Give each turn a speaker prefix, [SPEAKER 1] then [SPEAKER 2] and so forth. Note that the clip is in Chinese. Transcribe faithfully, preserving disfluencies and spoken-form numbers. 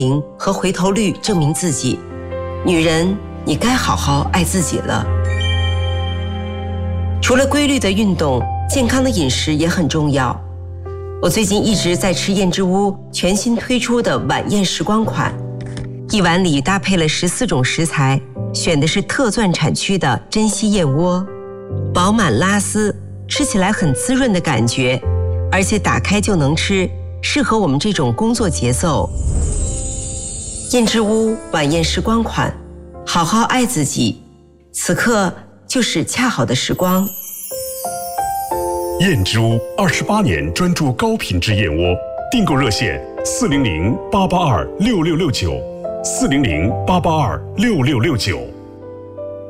[SPEAKER 1] 和回头率证明自己。女人，你该好好爱自己了。除了规律的运动，健康的饮食也很重要。我最近一直在吃燕之屋全新推出的晚宴时光款，一碗里搭配了十四种食材，选的是特钻产区的珍稀燕窝，饱满拉丝，吃起来很滋润的感觉，而且打开就能吃，适合我们这种工作节奏。燕之屋晚宴时光款，好好爱自己，此刻就是恰好的时光。
[SPEAKER 2] 燕之屋二十八年专注高品质燕窝，订购热线四零零八八二六六六九，四零零八八二六六六九。